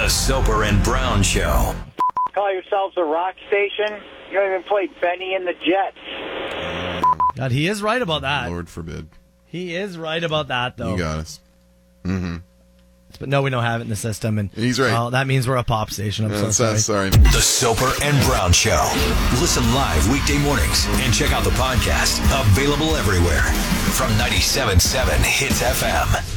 The Soper and Brown Show. Call yourselves a rock station? You don't even play Benny and the Jets. God, he is right about that. Lord forbid. He is right about that, though. You got us. Mm-hmm. But no, we don't have it in the system. And he's right. That means we're a pop station. I'm so sorry. Sorry. The Soper and Brown Show. Listen live weekday mornings and check out the podcast. Available everywhere. From 97.7 Hits FM.